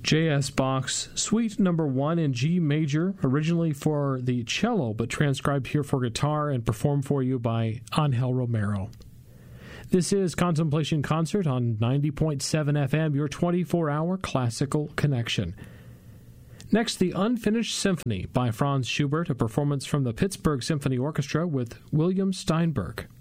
J.S. Bach's Suite Number 1 in G major, originally for the cello, but transcribed here for guitar and performed for you by Angel Romero. This is Contemplation Concert on 90.7 FM, your 24-hour classical connection. Next, the Unfinished Symphony by Franz Schubert, a performance from the Pittsburgh Symphony Orchestra with William Steinberg.